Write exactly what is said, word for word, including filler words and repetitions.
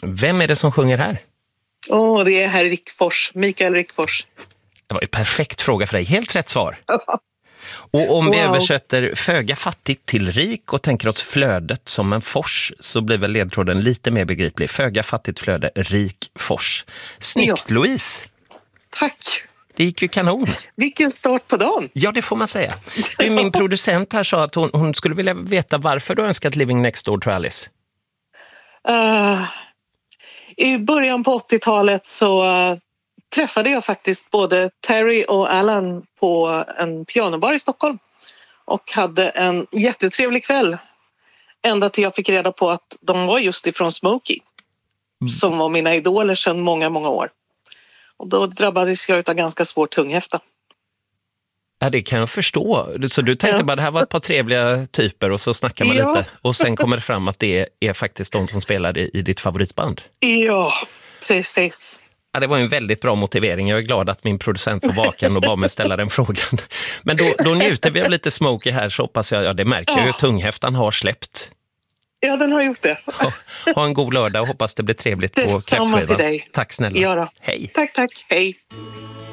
Vem är det som sjunger här? Åh, oh, det är herr Rickfors, Mikael Rickfors. Det var en perfekt fråga för dig. Helt rätt svar. Och om vi wow. översätter föga fattigt till rik och tänker oss flödet som en fors, så blir väl ledtråden lite mer begriplig. Föga fattigt flöde, rik fors. Snyggt, ja. Louise. Tack. Det gick ju kanon. Vilken start på dagen. Ja, det får man säga. Du, min producent här sa att hon, hon skulle vilja veta varför du önskat Living Next Door to Alice. Uh, I början på åttiotalet så uh, träffade jag faktiskt både Terry och Alan på en pianobar i Stockholm. Och hade en jättetrevlig kväll. Ända till jag fick reda på att de var just ifrån Smokey. Mm. Som var mina idoler sedan många, många år. Och då drabbades jag av ganska svår tunghäfta. Ja, det kan jag förstå. Så du tänkte ja. bara, det här var ett par trevliga typer och så snackar man ja. lite. Och sen kommer det fram att det är faktiskt de som spelar i, i ditt favoritband. Ja, precis. Ja, det var en väldigt bra motivering. Jag är glad att min producent var vaken och bad mig ställa den frågan. Men då, då njuter vi av lite Smokey här, så hoppas jag, ja det märker jag ju, oh. tunghäftan har släppt. Ja, den har gjort det. Ha, ha en god lördag och hoppas det blir trevligt det på kräftskivan. Till dig. Tack snälla. Ja då. Hej. Tack, tack. Hej.